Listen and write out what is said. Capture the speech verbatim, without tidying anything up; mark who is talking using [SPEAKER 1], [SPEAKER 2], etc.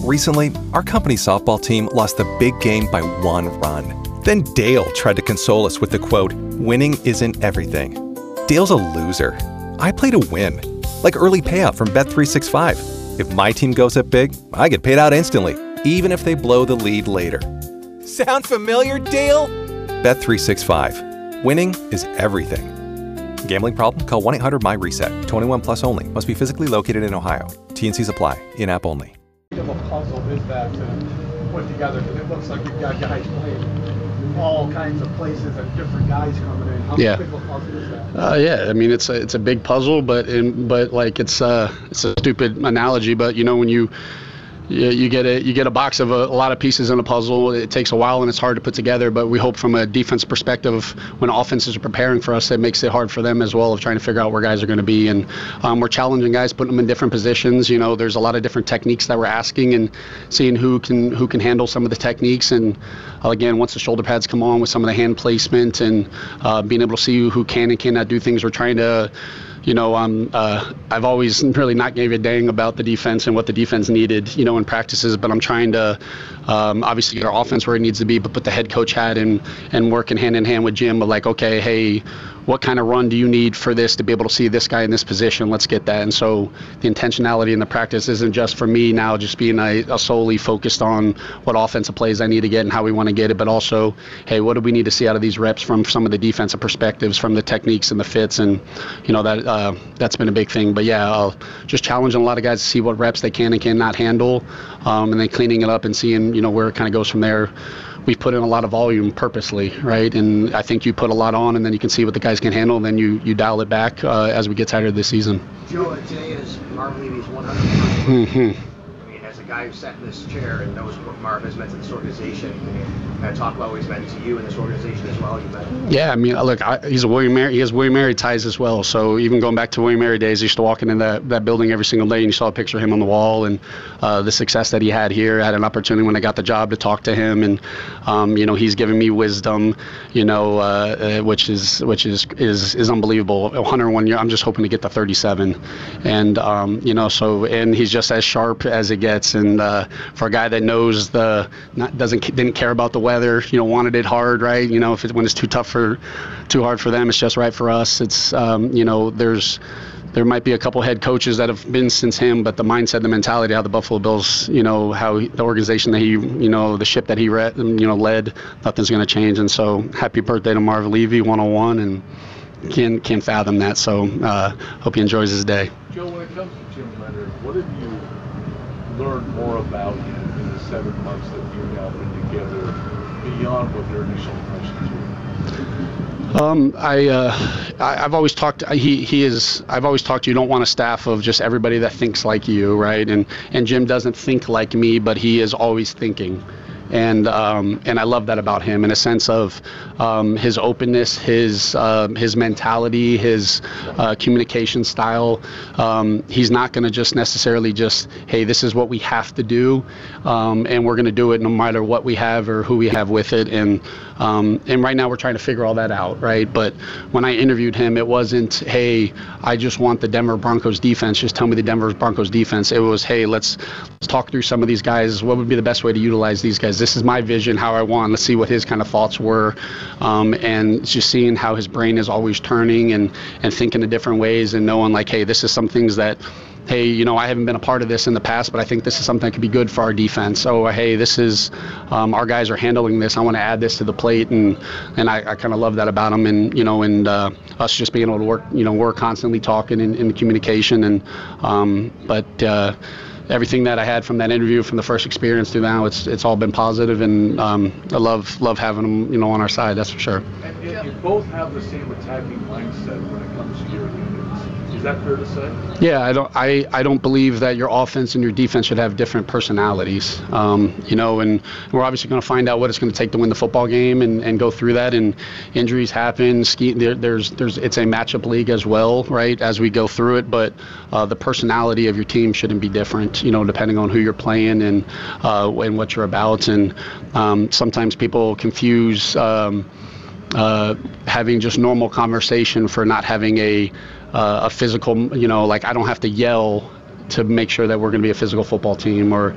[SPEAKER 1] Recently, our company's softball team lost the big game by one run. Then Dale tried to console us with the quote, "Winning isn't everything." Dale's a loser. I play to win, like early payout from Bet three sixty-five. If my team goes up big, I get paid out instantly, even if they blow the lead later. Sound familiar, Dale? Bet three sixty-five. Winning is everything. Gambling problem? Call one eight hundred M Y reset. twenty-one plus only. Must be physically located in Ohio. T N Cs apply. In-app only.
[SPEAKER 2] What kind of a puzzle is that to put together? Because it looks like you've got guys playing all kinds of places and different guys coming in. How
[SPEAKER 3] yeah.
[SPEAKER 2] big of a puzzle is that?
[SPEAKER 3] Uh, yeah, I mean it's a it's a big puzzle, but in, but like it's uh it's a stupid analogy, but you know when you. You, you get a you get a box of a, a lot of pieces in a puzzle. It takes a while and it's hard to put together. But we hope from a defense perspective, when offenses are preparing for us, it makes it hard for them as well of trying to figure out where guys are going to be. And um, we're challenging guys, putting them in different positions. You know, there's a lot of different techniques that we're asking and seeing who can who can handle some of the techniques. And uh, again, once the shoulder pads come on with some of the hand placement and uh, being able to see who can and cannot do things, we're trying to. You know, um, uh, I've always really not gave a dang about the defense and what the defense needed, you know, in practices. But I'm trying to um, obviously get our offense where it needs to be, but put the head coach hat in and working hand in hand with Jim. But like, okay, hey, what kind of run do you need for this to be able to see this guy in this position? Let's get that. And so the intentionality in the practice isn't just for me now, just being a, a solely focused on what offensive plays I need to get and how we want to get it, but also, hey, what do we need to see out of these reps from some of the defensive perspectives, from the techniques and the fits, and you know that uh, that's been a big thing. But yeah, uh, just challenging a lot of guys to see what reps they can and cannot handle, um, and then cleaning it up and seeing you know where it kind of goes from there. We've put in a lot of volume purposely, right? And I think you put a lot on, and then you can see what the guys can handle, and then you, you dial it back uh, as we get tighter this season.
[SPEAKER 4] Joe, today is Marv Levy's one hundredth birthday.
[SPEAKER 3] Mm-hmm.
[SPEAKER 4] I mean, as a guy who sat in this chair and knows what Marv has meant to this organization, can you kind of talk about what he's meant to you and this organization as well? You met.
[SPEAKER 3] Yeah, I mean, look, I, he's a William Mary. He has William Mary ties as well. So even going back to William Mary days, I used to walk into that, that building every single day, and you saw a picture of him on the wall, and uh, the success that he had here. I had an opportunity when I got the job to talk to him, and um, you know, he's given me wisdom, you know, uh, uh, which is which is is is unbelievable. one hundred one year. I'm just hoping to get to thirty-seven, and um, you know, so and he's just as sharp as it gets, and uh, for a guy that knows the not doesn't didn't care about the weather, you know, wanted it hard, right? You know, if it, when it's too tough for, too hard for them, it's just right for us. It's um, you know, there's. There might be a couple head coaches that have been since him, but the mindset, the mentality, how the Buffalo Bills, you know, how he, the organization that he, you know, the ship that he, re- you know, led, nothing's going to change. And so, happy birthday to Marv Levy, one oh one, and can't can't fathom that. So, uh, hope he enjoys his day.
[SPEAKER 2] Joe, when it comes to Jim Leonhard, what have you learned more about him in the seven months that you and Al been together beyond what your initial impressions were?
[SPEAKER 3] Um, I, uh, I, I've always talked. He, he is. I've always talked. You don't want a staff of just everybody that thinks like you, right? And and Jim doesn't think like me, but he is always thinking. And um, and I love that about him, in a sense of um, his openness, his uh, his mentality, his uh, communication style. Um, he's not going to just necessarily just, hey, this is what we have to do, um, and we're going to do it no matter what we have or who we have with it. And um, and right now we're trying to figure all that out, right? But when I interviewed him, it wasn't, hey, I just want the Denver Broncos defense. Just tell me the Denver Broncos defense. It was, hey, let's let's talk through some of these guys. What would be the best way to utilize these guys? This is my vision, how I want. Let's see what his kind of thoughts were, um, and just seeing how his brain is always turning and and thinking in different ways, and knowing like, hey, this is some things that, hey, you know, I haven't been a part of this in the past, but I think this is something that could be good for our defense. So, hey, this is, um, our guys are handling this. I want to add this to the plate, and and I, I kind of love that about them, and you know, and uh, us just being able to work, you know, we're constantly talking in, in communication, and um, but. Uh, Everything that I had from that interview, from the first experience to now, it's it's all been positive, and um, I love love having them, you know, on our side. That's for sure.
[SPEAKER 2] And yet you both have the same attacking mindset when it comes to your units. Is that fair to say?
[SPEAKER 3] Yeah, I don't I, I don't believe that your offense and your defense should have different personalities. Um, you know, and we're obviously going to find out what it's going to take to win the football game, and, and go through that. And injuries happen. Ski, there, there's there's it's a matchup league as well, right? As we go through it, but uh, the personality of your team shouldn't be different, you know, depending on who you're playing and uh, and what you're about. And um, sometimes people confuse um, uh, having just normal conversation for not having a uh, a physical, you know, like I don't have to yell to make sure that we're going to be a physical football team, or